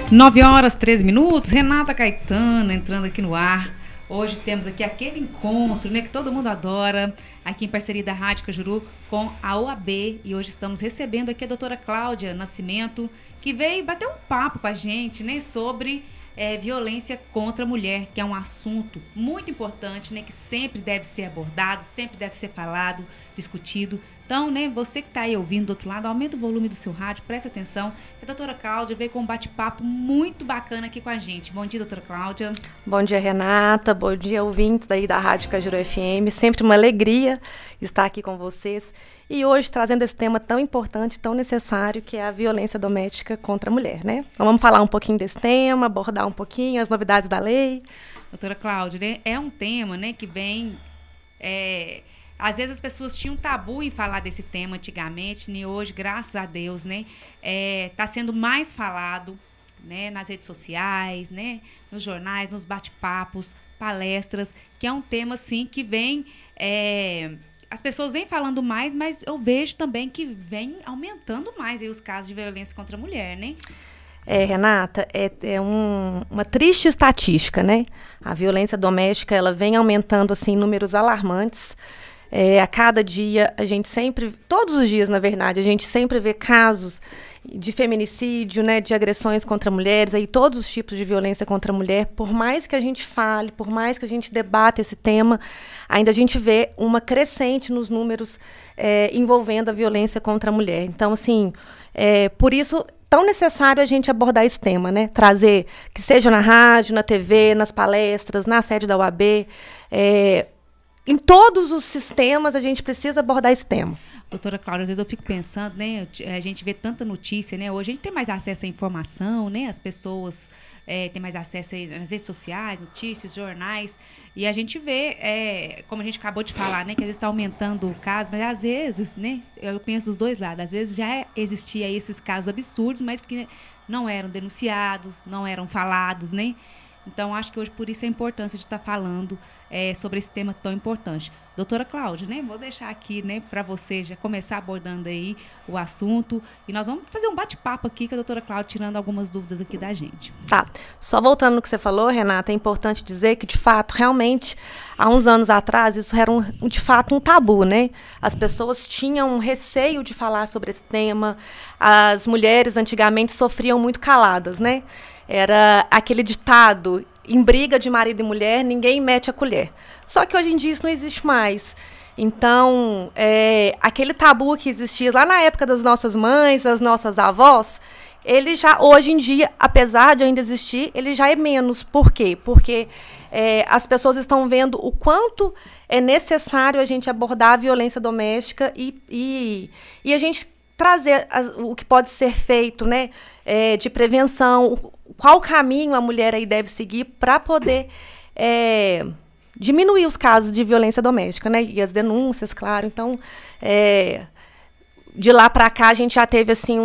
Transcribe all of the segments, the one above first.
9h13, Renata Caetano entrando aqui no ar. Hoje temos aqui aquele encontro, né, que todo mundo adora, aqui em parceria da Rádio Cajuru com a OAB. E hoje estamos recebendo aqui a doutora Cláudia Nascimento, que veio bater um papo com a gente, né, sobre violência contra a mulher, que é um assunto muito importante, né, que sempre deve ser abordado, sempre deve ser falado, discutido. Então, né, você que está aí ouvindo do outro lado, aumenta o volume do seu rádio, presta atenção. A doutora Cláudia veio com um bate-papo muito bacana aqui com a gente. Bom dia, doutora Cláudia. Bom dia, Renata. Bom dia, ouvintes daí da Rádio Cajuru FM. Sempre uma alegria estar aqui com vocês. E hoje trazendo esse tema tão importante, tão necessário, que é a violência doméstica contra a mulher, né? Então, vamos falar um pouquinho desse tema, abordar um pouquinho as novidades da lei. Doutora Cláudia, né, é um tema, né, que vem... Às vezes as pessoas tinham tabu em falar desse tema antigamente, e hoje, graças a Deus, né, tá sendo mais falado, né, nas redes sociais, né, nos jornais, nos bate-papos, palestras, que é um tema, assim, que vem... as pessoas vêm falando mais, mas eu vejo também que vem aumentando mais aí os casos de violência contra a mulher, né? Renata, uma triste estatística, né? A violência doméstica, ela vem aumentando, assim, em números alarmantes. A cada dia, a gente sempre, todos os dias, na verdade, a gente sempre vê casos de feminicídio, né, de agressões contra mulheres, aí todos os tipos de violência contra a mulher. Por mais que a gente fale, por mais que a gente debata esse tema, ainda a gente vê uma crescente nos números envolvendo a violência contra a mulher. Então, assim, por isso, tão necessário a gente abordar esse tema, né? Trazer, que seja na rádio, na TV, nas palestras, na sede da UAB, em todos os sistemas a gente precisa abordar esse tema. Doutora Cláudia, às vezes eu fico pensando, né, a gente vê tanta notícia, né, hoje a gente tem mais acesso à informação, né, as pessoas têm mais acesso nas redes sociais, notícias, jornais, e a gente vê, como a gente acabou de falar, né, que às vezes está aumentando o caso, mas às vezes, né, eu penso dos dois lados, às vezes já existia esses casos absurdos, mas que não eram denunciados, não eram falados, né. Então, acho que hoje, por isso, a importância de estar falando sobre esse tema tão importante. Doutora Cláudia, né, vou deixar aqui, né, para você já começar abordando aí o assunto. E nós vamos fazer um bate-papo aqui com a doutora Cláudia, tirando algumas dúvidas aqui da gente. Tá. Só voltando no que você falou, Renata, é importante dizer que, de fato, realmente, há uns anos atrás, isso era, de fato, um tabu, né? As pessoas tinham um receio de falar sobre esse tema. As mulheres, antigamente, sofriam muito caladas, né? Era aquele ditado, em briga de marido e mulher, ninguém mete a colher. Só que hoje em dia isso não existe mais. Então, aquele tabu que existia lá na época das nossas mães, das nossas avós, ele já, hoje em dia, apesar de ainda existir, ele já é menos. Por quê? Porque as pessoas estão vendo o quanto é necessário a gente abordar a violência doméstica e a gente trazer o que pode ser feito, né, de prevenção, qual caminho a mulher aí deve seguir para poder diminuir os casos de violência doméstica, né, e as denúncias, claro. Então, de lá para cá, a gente já teve, assim,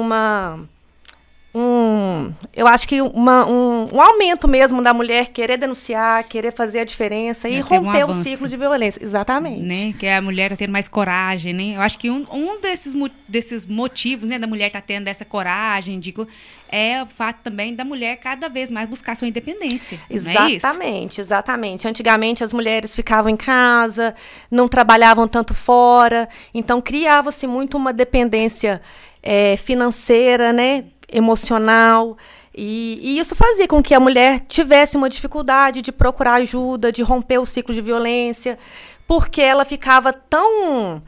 eu acho que um aumento mesmo da mulher querer denunciar, querer fazer a diferença e romper o ciclo de violência. Exatamente. Né? Que a mulher está tendo mais coragem, né? Eu acho que um desses motivos, né, da mulher estar tendo essa coragem, é o fato também da mulher cada vez mais buscar sua independência. Exatamente, exatamente. Antigamente as mulheres ficavam em casa, não trabalhavam tanto fora, então criava-se muito uma dependência financeira, né, emocional, e isso fazia com que a mulher tivesse uma dificuldade de procurar ajuda, de romper o ciclo de violência, porque ela ficava tão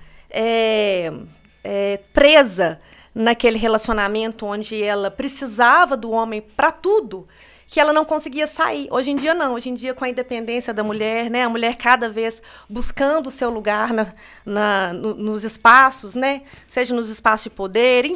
presa naquele relacionamento onde ela precisava do homem para tudo, que ela não conseguia sair. Hoje em dia, não. Hoje em dia, com a independência da mulher, né, a mulher cada vez buscando o seu lugar nos espaços, né, seja nos espaços de poder,